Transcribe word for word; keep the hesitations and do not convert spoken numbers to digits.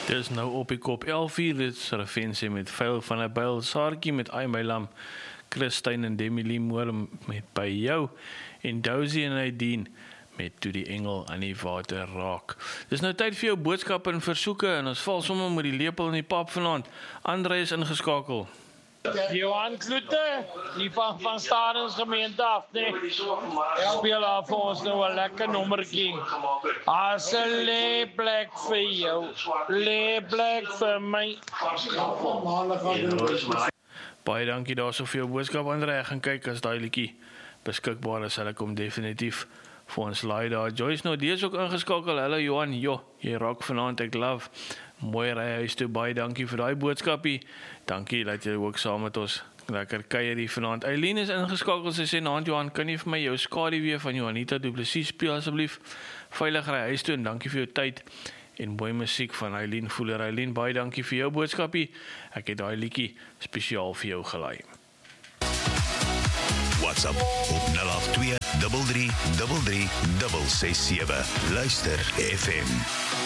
Dis nou op die kop elf uur, dit is Revensie met Veil van 'n Byl, Saartjie met Ai My Lam, Christine en Demi Moore met By Jou, en Dousie en Nadine met Toe die Engel aan die water raak. Dis nou tyd vir jou boodskappe en versoeke, en ons val sommer met die lepel in die pap vanaand. André is ingeskakel. Johan Kloete, die van, van Stadens gemeente af, nee. Speel af vir ons nou 'n lekker nommertjie. As 'n leeplek vir jou, leeplek vir my. Baie dankie daarso vir jou boodskap, André. Ek gaan kyk as daai liedjie beskikbaar is, sal ek hom definitief vir ons laai daar. Joyce nou, die is ook ingeskakel. Hallo Johan, jo, jy raak vanaand, ek love. Mooi ry huis toe, baie dankie vir daai boodskapie. Dankie dat jy ook saam met ons lekker kuier hier vanaand. Eileen is ingeskakel, sy sê, naand Johan, kan jy vir my jou skaduwee van Johanita Du Plessis speel asseblief? Veilig ry huis toe en dankie vir jou tyd en mooi musiek van Eileen Voeler. Eileen, baie dankie vir jou boodskapie. Ek het daai liedjie spesiaal vir jou gelaai. WhatsApp op nul agt twee drie drie drie drie ses ses sewe. Luister F M.